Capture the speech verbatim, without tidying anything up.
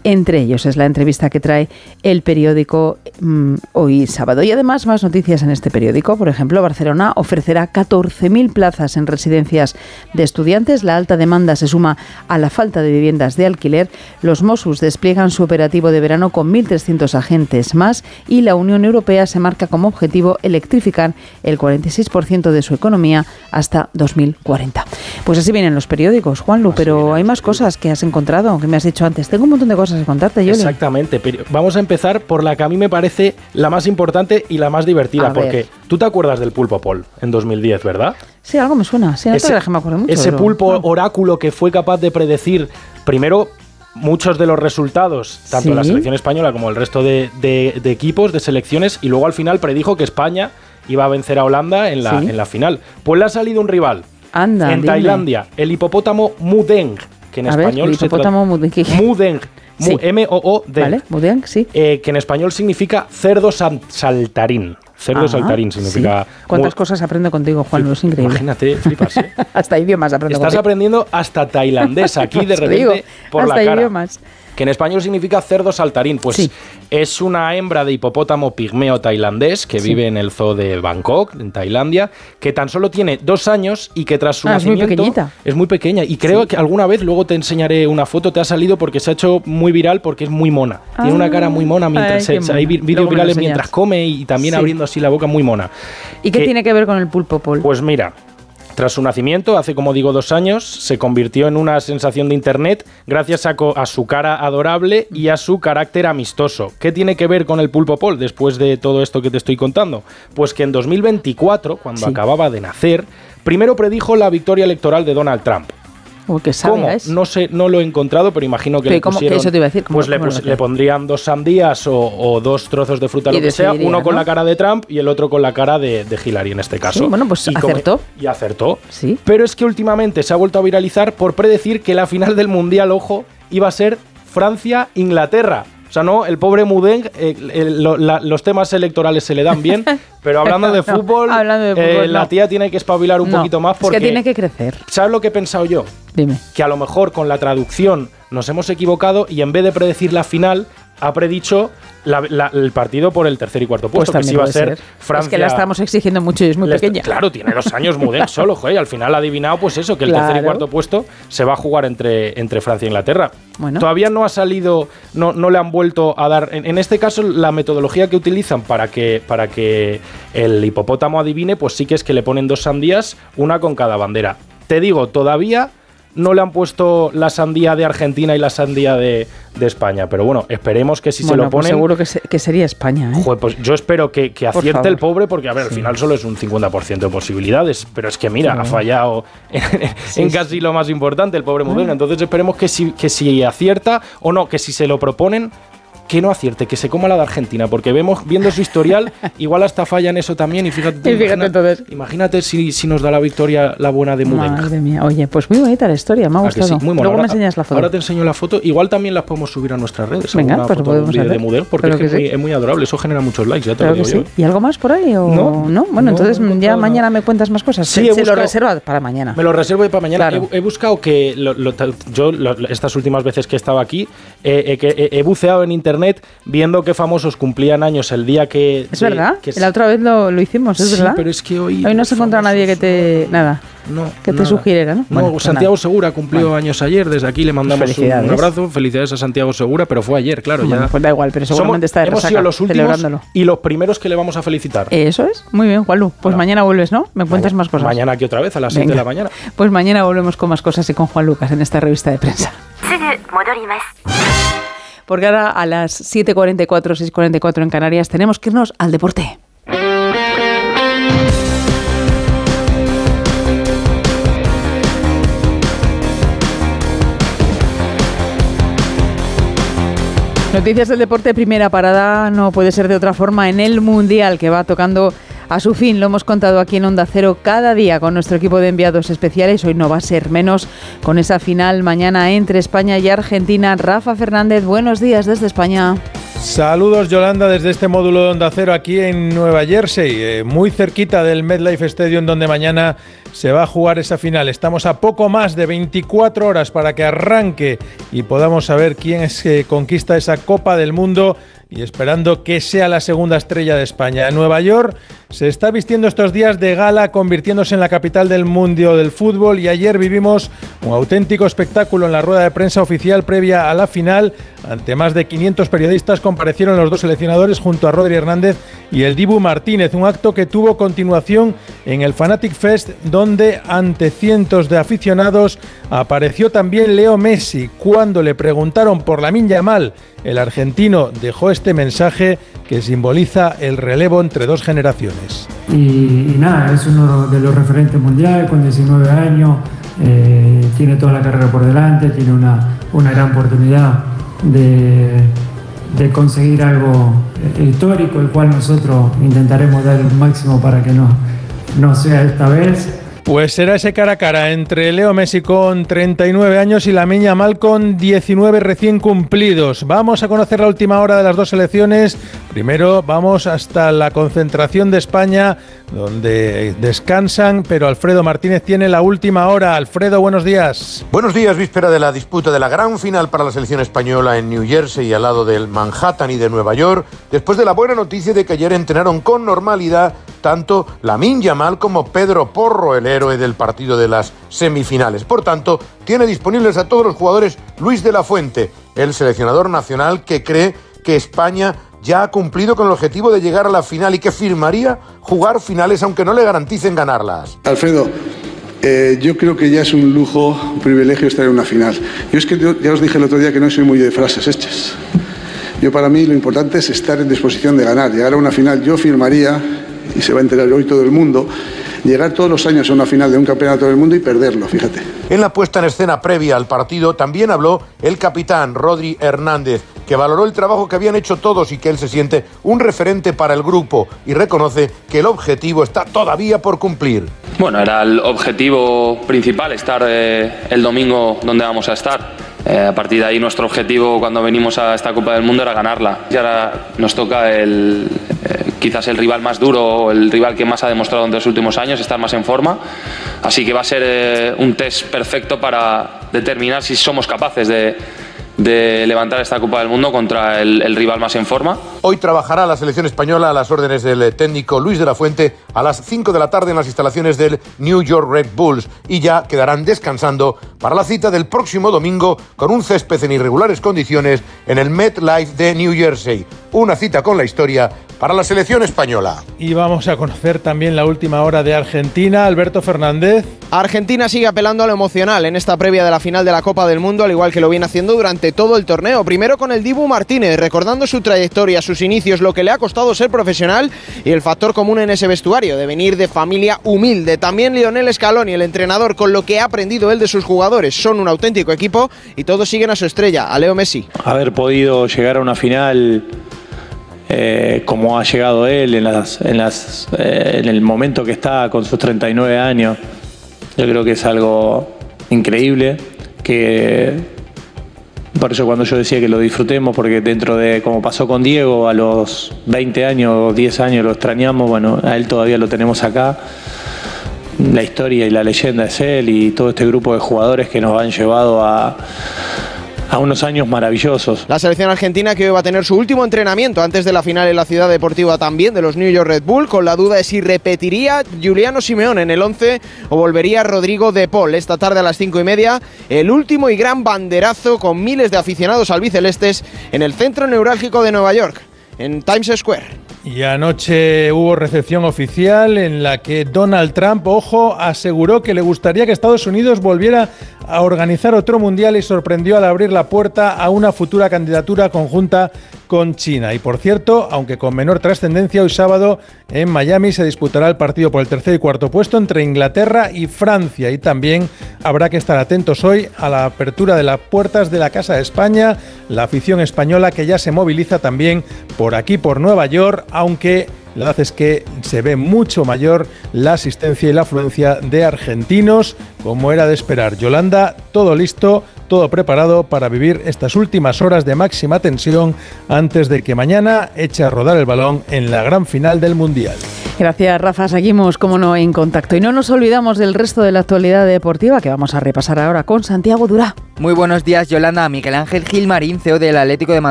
entre ellos. Es la entrevista que trae el periódico mmm, hoy sábado. Y además más noticias en este periódico. Por ejemplo, Barcelona ofrecerá catorce mil plazas en residencias de estudiantes. La alta demanda se suma a la falta de viviendas de alquiler. Los Mossos despliegan su operativo de verano con mil trescientos agentes más y la Unión Europea se marca como objetivo electrificar el cuarenta y seis por ciento de su economía hasta dos mil cuarenta. Pues así vienen los periódicos, Juanlu, pero hay más cosas que has encontrado, que me has dicho antes. Tengo un montón de cosas que contarte, Yoli. Exactamente, pero vamos a empezar por la que a mí me parece la más importante y la más divertida, a porque ver. Tú te acuerdas del Pulpo Pol en dos mil diez, ¿verdad? Sí, algo me suena, sí, no ese, te que me acuerdo mucho. Ese pero... pulpo no. oráculo que fue capaz de predecir, primero, muchos de los resultados, tanto de ¿Sí? la selección española como el resto de, de, de equipos, de selecciones, y luego al final predijo que España iba a vencer a Holanda en la, ¿Sí? en la final. Pues le ha salido un rival. Anda, en dime. Tailandia, el hipopótamo Mudeng, que en a español ver, el hipopótamo Mudeng. Mudeng, sí. M O O D. Vale, Mudeng, sí. Eh, que en español significa cerdo saltarín. Cerdo ah, saltarín significa... Sí. ¿Cuántas cosas aprendo contigo, Juan? No es increíble. Imagínate, flipas, ¿eh? Hasta idiomas aprendo Estás contigo. aprendiendo hasta tailandés aquí de repente digo, por hasta la cara. idiomas. Que en español significa cerdo saltarín. Pues sí. es una hembra de hipopótamo pigmeo tailandés que sí. vive en el zoo de Bangkok, en Tailandia, que tan solo tiene dos años y que tras su ah, nacimiento... Es muy pequeñita. Es muy pequeña. Y creo sí. que alguna vez, luego te enseñaré una foto, te ha salido porque se ha hecho muy viral porque es muy mona. Ah, Tiene una cara muy mona mientras ay, se, hay vídeos virales mientras come y también sí. abriendo así la boca, muy mona. ¿Y qué que, tiene que ver con el Pulpo Pol? Pues mira... Tras su nacimiento, hace como digo dos años, se convirtió en una sensación de internet gracias a, a su cara adorable y a su carácter amistoso. ¿Qué tiene que ver con el Pulpo Pol después de todo esto que te estoy contando? Pues que en dos mil veinticuatro, cuando sí. acababa de nacer, primero predijo la victoria electoral de Donald Trump. Uy, ¿qué ¿Cómo? No sé, no lo he encontrado, pero imagino que ¿Pero le cómo, pusieron... eso te iba a decir, ¿cómo, pues le, cómo pus, le pondrían dos sandías o, o dos trozos de fruta, lo que sea, uno ¿no? con la cara de Trump y el otro con la cara de, de Hillary en este caso. Sí, bueno, pues y acertó. Como, y acertó. Sí. Pero es que últimamente se ha vuelto a viralizar por predecir que la final del Mundial, ojo, iba a ser Francia-Inglaterra. O sea, no, el pobre Mudeng, eh, el, lo, la, los temas electorales se le dan bien, pero hablando de fútbol, no, hablando de fútbol eh, no. la tía tiene que espabilar un no, poquito más porque... Es que tiene que crecer. ¿Sabes lo que he pensado yo? Dime. Que a lo mejor con la traducción nos hemos equivocado y en vez de predecir la final, ha predicho la, la, el partido por el tercer y cuarto puesto, pues que sí va a ser, ser Francia. Es que la estamos exigiendo mucho y es muy Les, pequeña. Claro, tiene dos años Mudeng solo, joder, al final ha adivinado pues eso, que el claro. tercer y cuarto puesto se va a jugar entre, entre Francia e Inglaterra. Bueno. Todavía no ha salido, no, no le han vuelto a dar, en, en este caso la metodología que utilizan para que, para que el hipopótamo adivine, pues sí que es que le ponen dos sandías, una con cada bandera. Te digo, todavía... no le han puesto la sandía de Argentina y la sandía de, de España. Pero bueno, esperemos que si bueno, se lo ponen... Pues seguro que, se, que sería España, ¿eh? Joder, pues yo espero que, que acierte Por el pobre, porque a ver, sí. al final solo es un cincuenta por ciento de posibilidades. Pero es que mira, sí. ha fallado en, sí, en casi sí. lo más importante, el pobre Mudeng. Entonces esperemos que si, que si acierta, o no, que si se lo proponen... que no acierte, que se coma la de Argentina, porque vemos, viendo su historial, igual hasta falla en eso también, y fíjate, y fíjate imagina, entonces. imagínate si, si nos da la victoria la buena de Mudeng. Madre mía, oye, pues muy bonita la historia, me ha gustado. Sí? Muy Luego ahora, me enseñas la foto. Ahora te enseño la foto, igual también las podemos subir a nuestras redes. Venga, pues lo podemos hacer. De Mudeng, porque es, que es, muy, es muy adorable, eso genera muchos likes, ya te claro lo digo que yo. Sí. ¿Y algo más por ahí? O no, ¿no? Bueno, no, entonces no ya mañana nada. me cuentas más cosas. Sí, se, he se buscado, lo reserva para mañana. Me lo reservo para mañana. Claro. He, he buscado que, lo, lo, yo lo, estas últimas veces que estaba aquí, eh, eh, que he, he buceado en internet viendo qué famosos cumplían años el día que... Es de, verdad, que la otra vez lo, lo hicimos, es sí, verdad. pero es que hoy... Hoy no se encuentra nadie que te... Nada. No, que te nada. sugiriera, ¿no? No, bueno, pues Santiago nada. Segura cumplió bueno. años ayer, desde aquí le mandamos un, un abrazo, felicidades a Santiago Segura, pero fue ayer, claro. Bueno, ya pues da igual, pero seguramente Somos, está de hemos resaca, sido los últimos celebrándolo. Y los primeros que le vamos a felicitar. Eso es, muy bien, Juanlu. Pues bueno. mañana vuelves, ¿no? Me cuentas mañana, más cosas. Mañana aquí otra vez, a las siete de la mañana. Pues mañana volvemos con más cosas y con Juan Lucas en esta revista de prensa. Porque ahora a las siete cuarenta y cuatro, seis cuarenta y cuatro en Canarias tenemos que irnos al deporte. Noticias del deporte, primera parada, no puede ser de otra forma, en el Mundial que va tocando a su fin. Lo hemos contado aquí en Onda Cero cada día con nuestro equipo de enviados especiales. Hoy no va a ser menos con esa final mañana entre España y Argentina. Rafa Fernández, buenos días desde España. Saludos, Yolanda, desde este módulo de Onda Cero aquí en Nueva Jersey, eh, muy cerquita del MetLife Stadium, donde mañana se va a jugar esa final. Estamos a poco más de veinticuatro horas para que arranque y podamos saber quién es que conquista esa Copa del Mundo, y esperando que sea la segunda estrella de España. En Nueva York se está vistiendo estos días de gala, convirtiéndose en la capital del mundo del fútbol, y ayer vivimos un auténtico espectáculo en la rueda de prensa oficial previa a la final. Ante más de quinientos periodistas comparecieron los dos seleccionadores junto a Rodri Hernández y el Dibu Martínez, un acto que tuvo continuación en el Fanatic Fest, donde ante cientos de aficionados apareció también Leo Messi. Cuando le preguntaron por Lamine Yamal, el argentino dejó este mensaje que simboliza el relevo entre dos generaciones. Y, y nada, es uno de los referentes mundiales con diecinueve años, eh, tiene toda la carrera por delante, tiene una, una gran oportunidad de, de conseguir algo histórico, el cual nosotros intentaremos dar el máximo para que no, no sea esta vez. Pues será ese cara a cara entre Leo Messi con treinta y nueve años y Lamine Yamal con diecinueve recién cumplidos. Vamos a conocer la última hora de las dos selecciones. Primero vamos hasta la concentración de España, donde descansan, pero Alfredo Martínez tiene la última hora. Alfredo, buenos días. Buenos días, víspera de la disputa de la gran final para la selección española en New Jersey, al lado del Manhattan y de Nueva York, después de la buena noticia de que ayer entrenaron con normalidad tanto Lamine Yamal como Pedro Porro, el héroe del partido de las semifinales. Por tanto, tiene disponibles a todos los jugadores Luis de la Fuente, el seleccionador nacional, que cree que España ya ha cumplido con el objetivo de llegar a la final y que firmaría jugar finales aunque no le garanticen ganarlas. Alfredo, eh, yo creo que ya es un lujo, un privilegio estar en una final. Yo es que yo, ya os dije el otro día que no soy muy de frases hechas. Yo, para mí, lo importante es estar en disposición de ganar. Llegar a una final, yo firmaría, y se va a enterar hoy todo el mundo, llegar todos los años a una final de un campeonato del mundo y perderlo, fíjate. En la puesta en escena previa al partido también habló el capitán Rodri Hernández, que valoró el trabajo que habían hecho todos y que él se siente un referente para el grupo, y reconoce que el objetivo está todavía por cumplir. Bueno, era el objetivo principal, estar eh, el domingo donde vamos a estar. Eh, a partir de ahí nuestro objetivo cuando venimos a esta Copa del Mundo era ganarla. Y ahora nos toca el, eh, quizás el rival más duro, el rival que más ha demostrado en los últimos años, estar más en forma. Así que va a ser eh, un test perfecto para determinar si somos capaces de, de levantar esta Copa del Mundo contra el, el rival más en forma. Hoy trabajará la selección española a las órdenes del técnico Luis de la Fuente a las cinco de la tarde en las instalaciones del New York Red Bulls, y ya quedarán descansando para la cita del próximo domingo con un césped en irregulares condiciones en el MetLife de New Jersey. Una cita con la historia para la selección española. Y vamos a conocer también la última hora de Argentina. Alberto Fernández. Argentina sigue apelando a lo emocional en esta previa de la final de la Copa del Mundo, al igual que lo viene haciendo durante todo el torneo. Primero con el Dibu Martínez, recordando su trayectoria, sus inicios, lo que le ha costado ser profesional y el factor común en ese vestuario, de venir de familia humilde. También Lionel Scaloni, el entrenador, con lo que ha aprendido él de sus jugadores. Son un auténtico equipo y todos siguen a su estrella, a Leo Messi. Haber podido llegar a una final eh, como ha llegado él en, las, en, las, eh, en el momento que está con sus treinta y nueve años, yo creo que es algo increíble, que por eso cuando yo decía que lo disfrutemos, porque dentro de, como pasó con Diego, a los veinte años, diez años lo extrañamos, bueno, a él todavía lo tenemos acá. La historia y la leyenda es él y todo este grupo de jugadores que nos han llevado a, a unos años maravillosos. La selección argentina, que hoy va a tener su último entrenamiento antes de la final en la ciudad deportiva también de los New York Red Bull, con la duda de si repetiría Giuliano Simeone en el once o volvería Rodrigo de Paul. Esta tarde a las cinco y media, el último y gran banderazo con miles de aficionados albicelestes en el centro neurálgico de Nueva York, en Times Square. Y anoche hubo recepción oficial en la que Donald Trump, ojo, aseguró que le gustaría que Estados Unidos volviera a organizar otro mundial y sorprendió al abrir la puerta a una futura candidatura conjunta con China. Y por cierto, aunque con menor trascendencia, hoy sábado en Miami se disputará el partido por el tercer y cuarto puesto entre Inglaterra y Francia. Y también habrá que estar atentos hoy a la apertura de las puertas de la Casa de España, la afición española que ya se moviliza también por aquí, por Nueva York, aunque la verdad es que se ve mucho mayor la asistencia y la afluencia de argentinos, como era de esperar. Yolanda, todo listo, todo preparado para vivir estas últimas horas de máxima tensión antes de que mañana eche a rodar el balón en la gran final del Mundial. Gracias, Rafa. Seguimos, como no, en contacto. Y no nos olvidamos del resto de la actualidad deportiva que vamos a repasar ahora con Santiago Durá. Muy buenos días, Yolanda. Miguel Ángel Gilmarín, C E O del Atlético de Madrid,